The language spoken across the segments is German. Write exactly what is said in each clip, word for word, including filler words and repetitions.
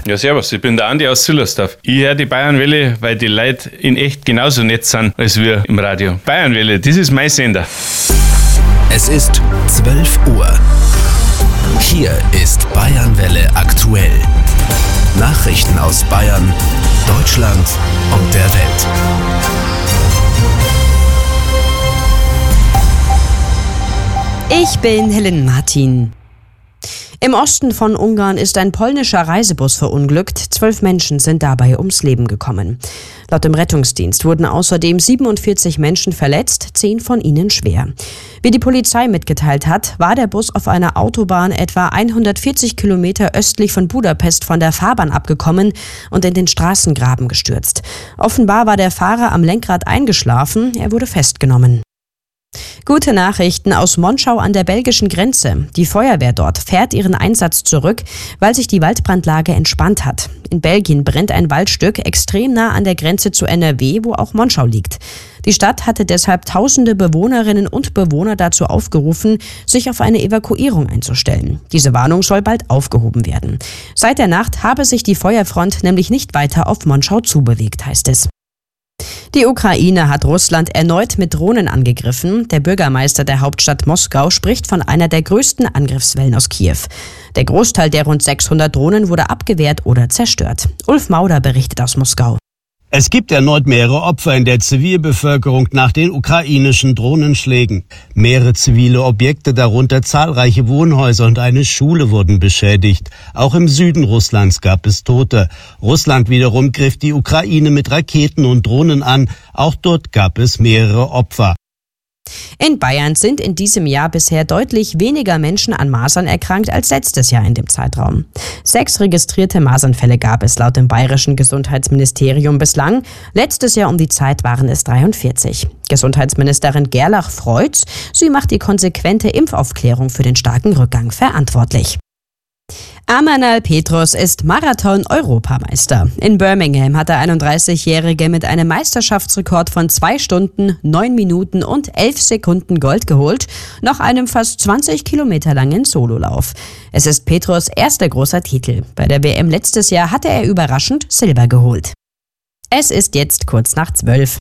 Ja, servus, ich bin der Andi aus Züllersdorf. Ich höre die Bayernwelle, weil die Leute in echt genauso nett sind als wir im Radio. Bayernwelle, das ist mein Sender. Es ist zwölf Uhr. Hier ist Bayernwelle aktuell. Nachrichten aus Bayern, Deutschland und der Welt. Ich bin Helen Martin. Im Osten von Ungarn ist ein polnischer Reisebus verunglückt. Zwölf Menschen sind dabei ums Leben gekommen. Laut dem Rettungsdienst wurden außerdem siebenundvierzig Menschen verletzt, zehn von ihnen schwer. Wie die Polizei mitgeteilt hat, war der Bus auf einer Autobahn etwa hundertvierzig Kilometer östlich von Budapest von der Fahrbahn abgekommen und in den Straßengraben gestürzt. Offenbar war der Fahrer am Lenkrad eingeschlafen, er wurde festgenommen. Gute Nachrichten aus Monschau an der belgischen Grenze. Die Feuerwehr dort fährt ihren Einsatz zurück, weil sich die Waldbrandlage entspannt hat. In Belgien brennt ein Waldstück extrem nah an der Grenze zu N R W, wo auch Monschau liegt. Die Stadt hatte deshalb tausende Bewohnerinnen und Bewohner dazu aufgerufen, sich auf eine Evakuierung einzustellen. Diese Warnung soll bald aufgehoben werden. Seit der Nacht habe sich die Feuerfront nämlich nicht weiter auf Monschau zubewegt, heißt es. Die Ukraine hat Russland erneut mit Drohnen angegriffen. Der Bürgermeister der Hauptstadt Moskau spricht von einer der größten Angriffswellen aus Kiew. Der Großteil der rund sechshundert Drohnen wurde abgewehrt oder zerstört. Ulf Mauder berichtet aus Moskau. Es gibt erneut mehrere Opfer in der Zivilbevölkerung nach den ukrainischen Drohnenschlägen. Mehrere zivile Objekte, darunter zahlreiche Wohnhäuser und eine Schule, wurden beschädigt. Auch im Süden Russlands gab es Tote. Russland wiederum griff die Ukraine mit Raketen und Drohnen an. Auch dort gab es mehrere Opfer. In Bayern sind in diesem Jahr bisher deutlich weniger Menschen an Masern erkrankt als letztes Jahr in dem Zeitraum. Sechs registrierte Masernfälle gab es laut dem bayerischen Gesundheitsministerium bislang. Letztes Jahr um die Zeit waren es dreiundvierzig. Gesundheitsministerin Gerlach freut's. Sie macht die konsequente Impfaufklärung für den starken Rückgang verantwortlich. Amanal Petros ist Marathon-Europameister. In Birmingham hat der einunddreißigjährige mit einem Meisterschaftsrekord von zwei Stunden, neun Minuten und elf Sekunden Gold geholt, nach einem fast zwanzig Kilometer langen Sololauf. Es ist Petros erster großer Titel. Bei der W M letztes Jahr hatte er überraschend Silber geholt. Es ist jetzt kurz nach zwölf.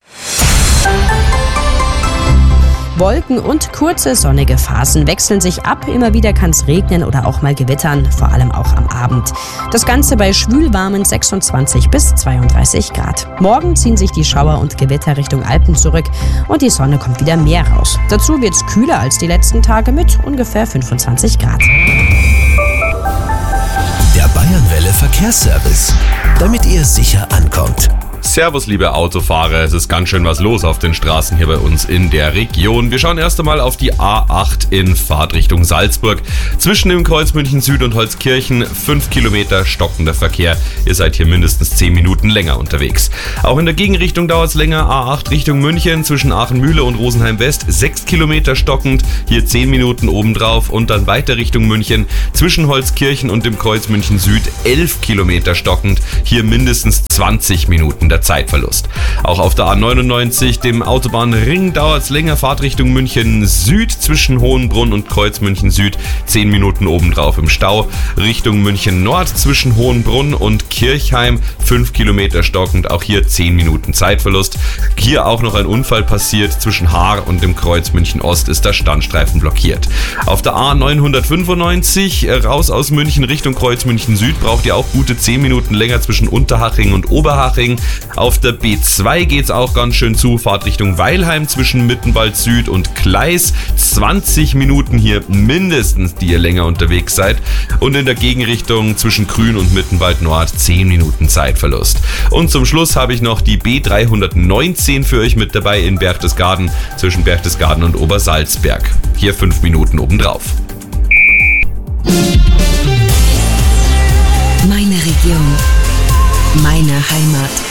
Wolken und kurze sonnige Phasen wechseln sich ab. Immer wieder kann es regnen oder auch mal gewittern, vor allem auch am Abend. Das Ganze bei schwülwarmen sechsundzwanzig bis zweiunddreißig Grad. Morgen ziehen sich die Schauer und Gewitter Richtung Alpen zurück und die Sonne kommt wieder mehr raus. Dazu wird es kühler als die letzten Tage mit ungefähr fünfundzwanzig Grad. Der Bayernwelle Verkehrsservice, damit ihr sicher ankommt. Servus, liebe Autofahrer, es ist ganz schön was los auf den Straßen hier bei uns in der Region. Wir schauen erst einmal auf die A acht in Fahrtrichtung Salzburg. Zwischen dem Kreuz München Süd und Holzkirchen fünf Kilometer stockender Verkehr. Ihr seid hier mindestens zehn Minuten länger unterwegs. Auch in der Gegenrichtung dauert es länger. A acht Richtung München zwischen Aachen-Mühle und Rosenheim West sechs Kilometer stockend. Hier zehn Minuten obendrauf und dann weiter Richtung München zwischen Holzkirchen und dem Kreuz München Süd elf Kilometer stockend. Hier mindestens zwanzig Minuten der Zeitverlust. Auch auf der A neunundneunzig, dem Autobahnring, dauert es länger. Fahrtrichtung München Süd zwischen Hohenbrunn und Kreuz München Süd zehn Minuten obendrauf im Stau. Richtung München Nord zwischen Hohenbrunn und Kirchheim fünf Kilometer stockend. Auch hier zehn Minuten Zeitverlust. Hier auch noch ein Unfall passiert. Zwischen Haar und dem Kreuz München Ost ist der Standstreifen blockiert. Auf der A neunhundertfünfundneunzig raus aus München Richtung Kreuz München Süd braucht ihr auch gute zehn Minuten länger zwischen Unterhaching und Oberhaching. Auf der B zwei geht es auch ganz schön zu. Fahrt Richtung Weilheim zwischen Mittenwald Süd und Gleis. zwanzig Minuten hier mindestens, die ihr länger unterwegs seid. Und in der Gegenrichtung zwischen Grün und Mittenwald Nord zehn Minuten Zeitverlust. Und zum Schluss habe ich noch die B dreihundertneunzehn für euch mit dabei in Berchtesgaden zwischen Berchtesgaden und Obersalzberg. Hier fünf Minuten obendrauf. Meine Region, meine Heimat.